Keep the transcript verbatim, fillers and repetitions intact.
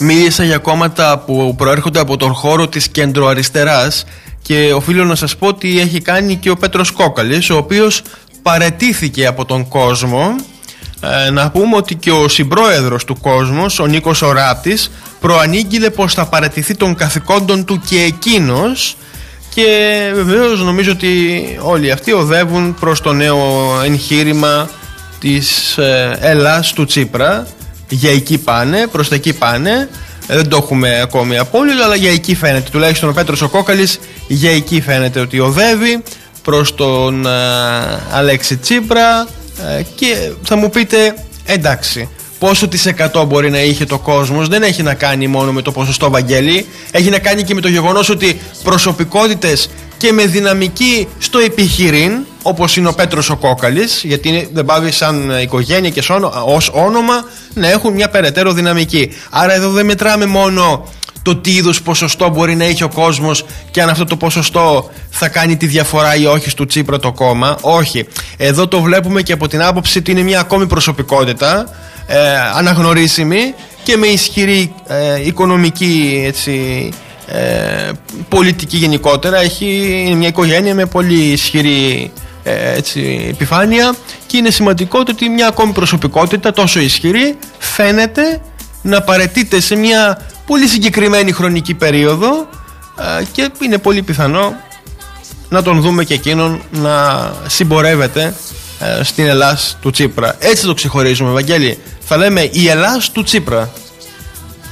Μίλησα για κόμματα που προέρχονται από τον χώρο της κεντροαριστεράς και οφείλω να σας πω ότι έχει κάνει και ο Πέτρος Κόκαλης, ο οποίος παραιτήθηκε από τον κόσμο. Ε, να πούμε ότι και ο συμπρόεδρος του Κόσμος, ο Νίκος Οράπτης, προανήγγειλε πως θα παραιτηθεί των καθηκόντων του και εκείνος. Και βεβαίως νομίζω ότι όλοι αυτοί οδεύουν προς το νέο εγχείρημα της ε, Ελλάς του Τσίπρα. Για εκεί πάνε, προς τα εκεί πάνε. ε, Δεν το έχουμε ακόμη απόλυτο, αλλά για εκεί φαίνεται. Τουλάχιστον ο Πέτρος ο Κόκαλης για εκεί φαίνεται ότι οδεύει προς τον ε, Αλέξη Τσίπρα. ε, Και θα μου πείτε, εντάξει, πόσο της εκατό μπορεί να είχε το Κόσμος? Δεν έχει να κάνει μόνο με το ποσοστό, Βαγγέλη. Έχει να κάνει και με το γεγονός ότι προσωπικότητες και με δυναμική στο επιχειρήν, όπως είναι ο Πέτρος ο Κόκαλης, γιατί δεν πάβει σαν οικογένεια και ως όνομα να έχουν μια περαιτέρω δυναμική. Άρα εδώ δεν μετράμε μόνο το τι είδους ποσοστό μπορεί να έχει ο κόσμος και αν αυτό το ποσοστό θα κάνει τη διαφορά ή όχι στο Τσίπρα το κόμμα. Όχι. Εδώ το βλέπουμε και από την άποψη ότι είναι μια ακόμη προσωπικότητα ε, αναγνωρίσιμη και με ισχυρή ε, οικονομική, έτσι, ε, πολιτική γενικότερα. Έχει μια οικογένεια με πολύ ισχυρή ε, έτσι, επιφάνεια, και είναι σημαντικό το ότι μια ακόμη προσωπικότητα τόσο ισχυρή φαίνεται να παραιτείται σε μια πολύ συγκεκριμένη χρονική περίοδο, ε, και είναι πολύ πιθανό να τον δούμε και εκείνον να συμπορεύεται ε, στην Ελλάς του Τσίπρα. Έτσι το ξεχωρίζουμε, Βαγγέλη. Θα λέμε η Ελλάς του Τσίπρα.